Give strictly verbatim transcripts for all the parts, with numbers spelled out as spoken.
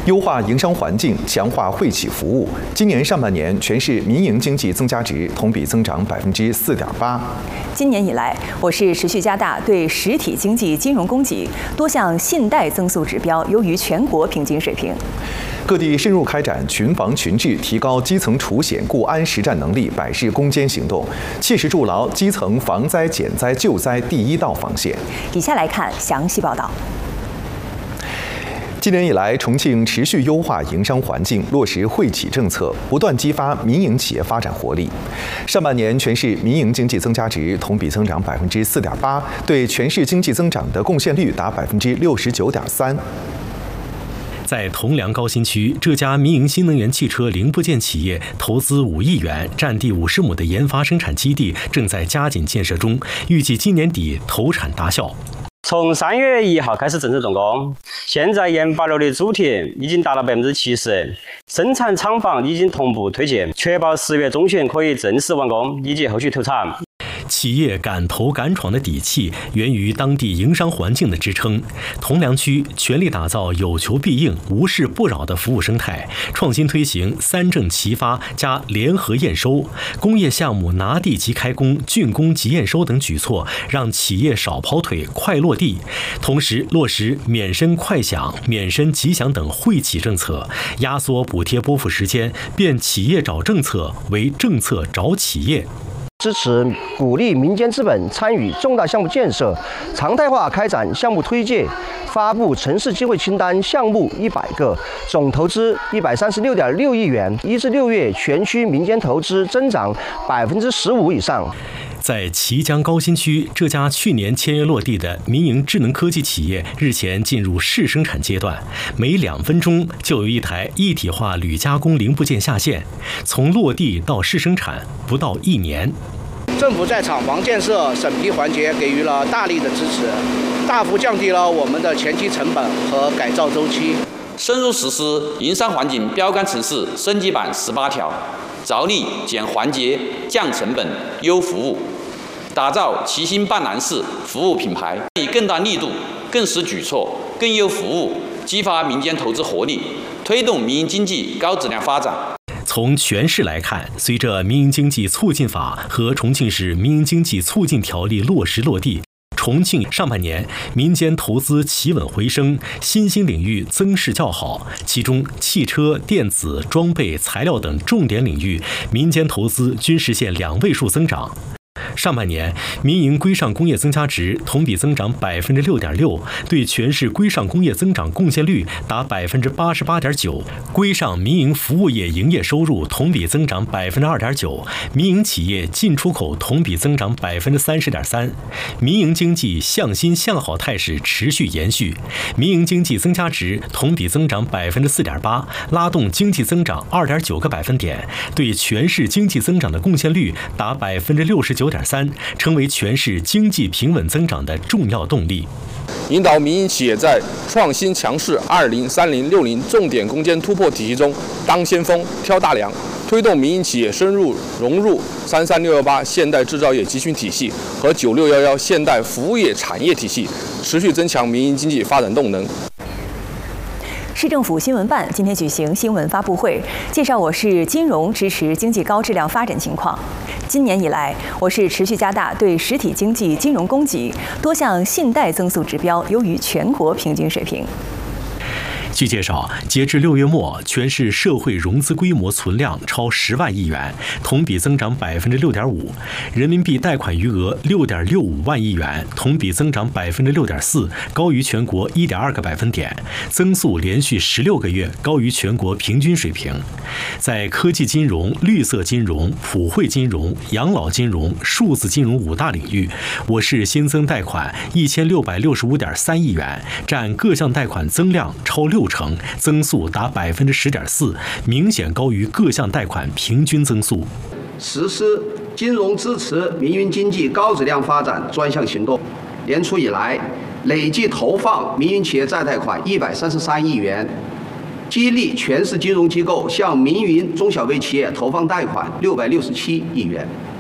优化营商环境，强化惠企服务。今年上半年，全市民营经济增加值同比增长百分之四点八。 今年以来，我市持续加大对实体经济金融供给，多项信贷增速指标优于全国平均水平。 各地深入开展群防群治、提高基层除险固安实战能力百日攻坚行动，切实筑牢基层防灾减灾救灾第一道防线。 以下来看详细报道。 今年以来，重庆持续优化营商环境，落实惠企政策，不断激发民营企业发展活力。上半年，全市民营经济增加值同比增长百分之四点八，对全市经济增长的贡献率达百分之六十九点三。 在铜梁高新区，这家民营新能源汽车零部件企业投资五亿元、占地五十亩的研发生产基地正在加紧建设中，预计今年底投产达效。 从三月一号开始正式动工，现在研发楼的主体已经达到百分之七十，生产厂房已经同步推进，确保十月中旬可以正式完工，以及后续投产。 企业敢投敢闯的底气源于当地营商环境的支撑。铜梁区全力打造有求必应、无事不扰的服务生态，创新推行三证齐发加联合验收、工业项目拿地即开工、竣工即验收等举措，让企业少跑腿、快落地。同时落实免申快享、免申即享等惠企政策，压缩补贴拨付时间，变企业找政策为政策找企业。 支持鼓励民间资本参与重大项目建设，常态化开展项目推介，发布城市机会清单项目一百个，总投资一百三十六点六亿元。一至六月，全区民间投资增长百分之十五以上。 在綦江高新区，这家去年签约落地的民营智能科技企业日前进入试生产阶段，每两分钟就有一台一体化铝加工零部件下线，从落地到试生产不到一年。 政府在厂房建设审批环节给予了大力的支持，大幅降低了我们的前期成本和改造周期。 深入实施营商环境标杆城市升级版十八条，着力减环节、降成本、优服务，打造齐心办难事服务品牌，以更大力度、更实举措、更优服务，激发民间投资活力，推动民营经济高质量发展。 从全市来看，随着民营经济促进法和重庆市民营经济促进条例落实落地，重庆上半年民间投资企稳回升，新兴领域增势较好，其中汽车、电子、装备、材料等重点领域民间投资均实现两位数增长。上半年，民营规上工业增加值同比增长百分之六点六，对全市规上工业增长贡献率达百分之八十八点九。规上民营服务业营业收入同比增长百分之二点九，民营企业进出口同比增长百分之三十点三。民营经济向新向好态势持续延续，民营经济增加值同比增长百分之四点八，拉动经济增长二点九个百分点，对全市经济增长的贡献率达百分之六十九点三，成为全市经济平稳增长的重要动力。 引导民营企业在创新强势二零三零六零重点攻坚突破体系中当先锋、挑大梁，推动民营企业深入融入三三六一八现代制造业集群体系和九六一一现代服务业产业体系，持续增强民营经济发展动能。 市政府新闻办今天举行新闻发布会，介绍我市金融支持经济高质量发展情况。今年以来，我市持续加大对实体经济金融供给，多项信贷增速指标优于全国平均水平。 据介绍，截至六月末，全市社会融资规模存量超十万亿元，同比增长百分之六点五；人民币贷款余额六点六五万亿元，同比增长百分之六点四，高于全国一点二个百分点，增速连续十六个月高于全国平均水平。在科技金融、绿色金融、普惠金融、养老金融、数字金融五大领域，我市新增贷款一千六百六十五点三亿元，占各项贷款增量超六成，增速达百分之十点四，明显高于各项贷款平均增速。 实施金融支持民营经济高质量发展专项行动，年初以来累计投放民营企业再贷款一百三十三亿元，激励全市金融机构向民营中小微企业投放贷款六百六十七亿元。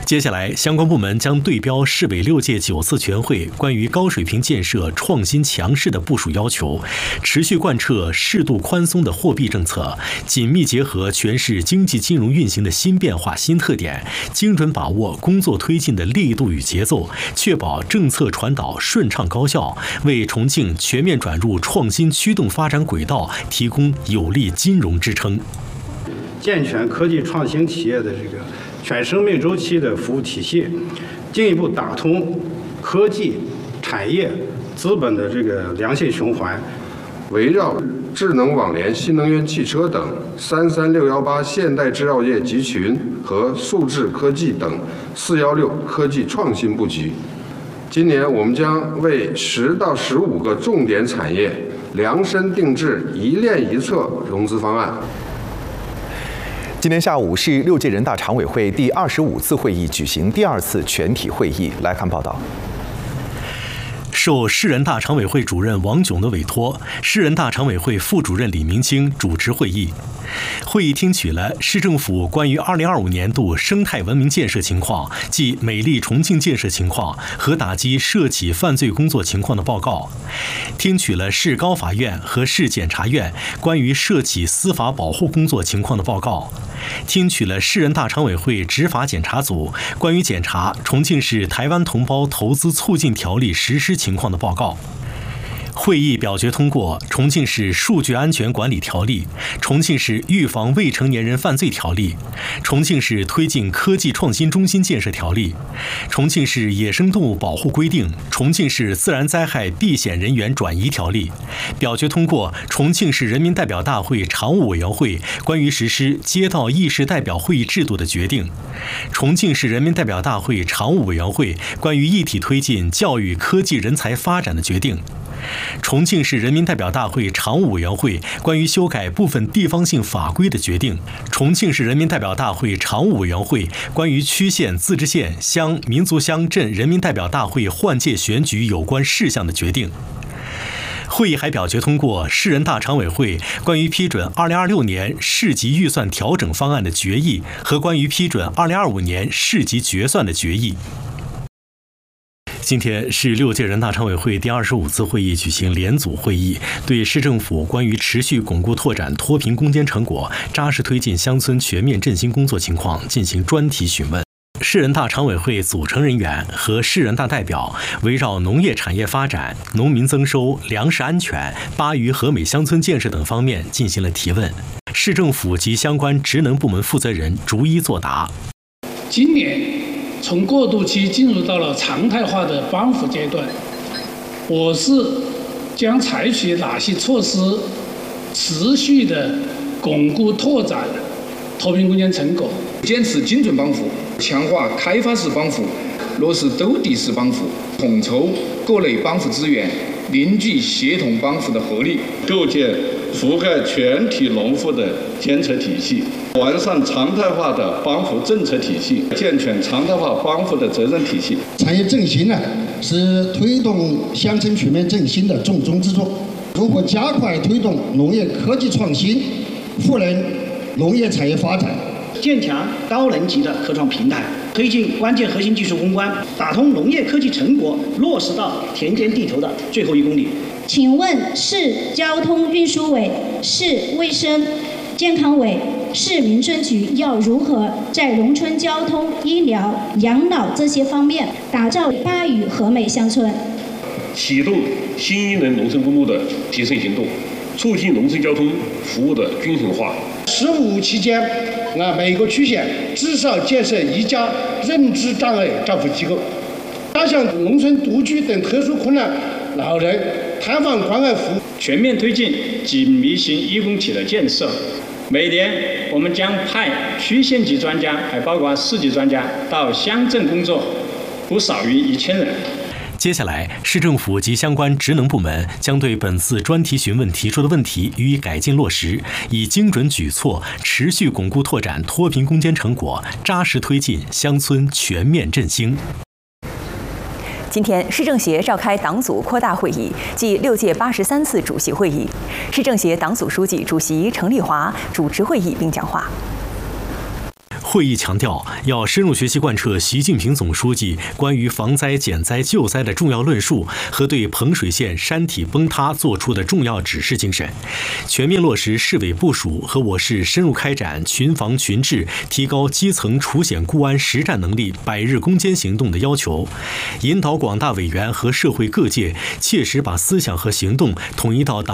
接下来，相关部门将对标市委六届九次全会关于高水平建设创新强势的部署要求，持续贯彻适度宽松的货币政策，紧密结合全市经济金融运行的新变化新特点，精准把握工作推进的力度与节奏，确保政策传导顺畅高效，为重庆全面转入创新驱动发展轨道提供有力金融支撑。 健全科技创新企业的这个全生命周期的服务体系，进一步打通科技、产业、资本的这个良性循环。 围绕智能网联、新能源汽车等三三六幺八现代制药业集群和数字科技等四幺六科技创新布局，今年我们将为十到十五个重点产业量身定制一链一策融资方案。 今天下午是六届人大常委会第二十五次会议举行第二次全体会议。来看报道。 受市人大常委会主任王炯的委托，市人大常委会副主任李明清主持会议。会议听取了市政府关于二零二五年度生态文明建设情况暨美丽重庆建设情况和打击涉企犯罪工作情况的报告，听取了市高法院和市检察院关于涉企司法保护工作情况的报告，听取了市人大常委会执法检查组关于检查重庆市台湾同胞投资促进条例实施情况的报告。会议表决通过《重庆市数据安全管理条例》、《重庆市预防未成年人犯罪条例》、《重庆市推进科技创新中心建设条例》、《重庆市野生动物保护规定》、《重庆市自然灾害避险人员转移条例》。表决通过《重庆市人民代表大会常务委员会关于实施街道议事代表会议制度的决定》、《重庆市人民代表大会常务委员会关于一体推进教育科技人才发展的决定》、重庆市人民代表大会常务委员会关于修改部分地方性法规的决定，重庆市人民代表大会常务委员会关于区县、自治县、乡、民族乡镇人民代表大会换届选举有关事项的决定。会议还表决通过市人大常委会关于批准二零二六年市级预算调整方案的决议和关于批准二零二五年市级决算的决议。今天是六届人大常委会第二十五次会议举行联组会议，对市政府关于持续巩固拓展脱贫攻坚成果、扎实推进乡村全面振兴工作情况进行专题询问。市人大常委会组成人员和市人大代表围绕农业产业发展、农民增收、粮食安全、巴渝和美乡村建设等方面进行了提问，市政府及相关职能部门负责人逐一作答。 今年从过渡期进入到了常态化的帮扶阶段，我市将采取哪些措施，持续的巩固拓展脱贫攻坚成果？ 坚持精准帮扶，强化开发式帮扶，落实兜底式帮扶，统筹各类帮扶资源，凝聚协同帮扶的合力， 构建覆盖全体农户的监测体系，完善常态化的帮扶政策体系，健全常态化帮扶的责任体系。 产业振兴呢，是推动乡村全面振兴的重中之重。如何加快推动农业科技创新，赋能农业产业发展， 建强高能级的科创平台，推进关键核心技术攻关，打通农业科技成果落实到田间地头的最后一公里。 请问市交通运输委、市卫生健康委、市民政局要如何在农村交通、医疗、养老这些方面打造巴渝和美乡村？ 启动新一轮农村公路的提升行动，促进农村交通服务的均衡化。 十五期间，啊，每个区县至少建设一家认知障碍照护机构，加强农村独居等特殊困难老人探访关爱服务， 全面推进紧密型义工体的建设。每年我们将派区县级专家，还包括市级专家到乡镇工作，不少于一千人。 接下来，市政府及相关职能部门将对本次专题询问提出的问题予以改进落实，以精准举措持续巩固拓展脱贫攻坚成果，扎实推进乡村全面振兴。 今天，市政协召开党组扩大会议暨六届八十三次主席会议，市政协党组书记、主席程丽华主持会议并讲话。 会议强调，要深入学习贯彻习近平总书记关于防灾减灾救灾的重要论述和对彭水县山体崩塌作出的重要指示精神，全面落实市委部署和我市深入开展群防群治、提高基层除险固安实战能力百日攻坚行动的要求，引导广大委员和社会各界切实把思想和行动统一到党